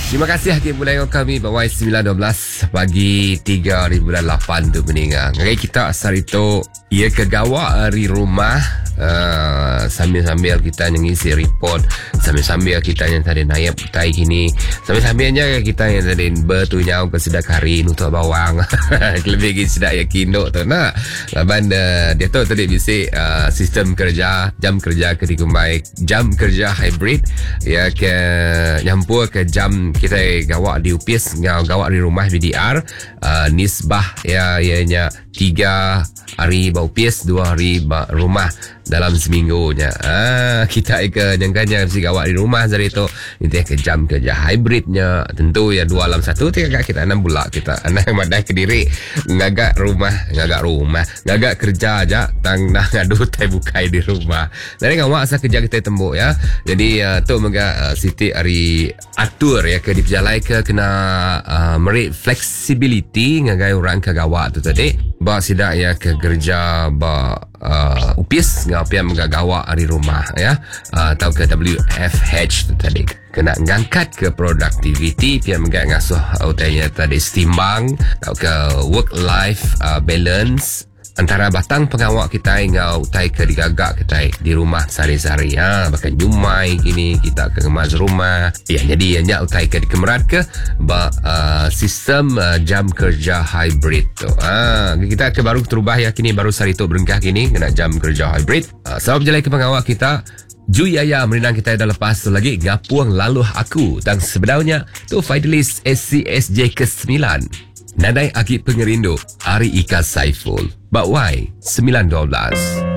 Terima kasih Hakim mulai dengan kami Bawai 9.12 pagi 3.8 tu meninggal. Ngagai kita asal itu ia kegawak dari rumah sambil-sambil kita ngisi report, sambil-sambil kita yang tadi naik putai gini, sambil-sambilnya kita yang tadi bertunyau ke sedak hari untuk bawang lebih lagi sedak yakin tu nak laban dia tu tadi bisik sistem kerja, jam kerja ketika baik, jam kerja hybrid ya ke nyampur ke jam kita gawak di UPS gawak di rumah BDR nisbah ya ianya 3 hari bau UPS 2 hari rumah dalam seminggunya. Kita ke jangkanya mesti gawak di rumah dari itu. Nanti ke jam kerja hybridnya tentu ya 2 dalam 1 tiga kita 6 bulan kita anak madai ke diri ngagak ngagak kerja aja tang ngadu tai bukai di rumah. Dari ngawak asa kerja kita tembuk ya. Jadi tu mega Siti hari atur ya ke diperjalai ke kena merit flexibility ngagai orang ke gawak tu tadi. Ba sidak ya ke kerja ba UPS ngapian menggawak di rumah ya atau ke WFH tu tadi kena ngangkat ke productivity pian ngasuh utainya tadi setimbang atau ke work life balance antara batang pengawak kita ngau utai ke digagak kita di rumah sehari-hari bahkan jumai kini kita ke kemas rumah ya jadi nya utai ke dikemerat ke sistem jam kerja hybrid tu kita ke baru terubah ya kini baru sari tu berengkah kini kena jam kerja hybrid sebab jelai ke pengawak kita Juyaya merenang kita dah lepas tu lagi ngapuang laluh aku dan sebenarnya tu Fidelis SCSJ ke-9 Nadai Aki Pengerindu Ari Ika Saiful Bawai 9.12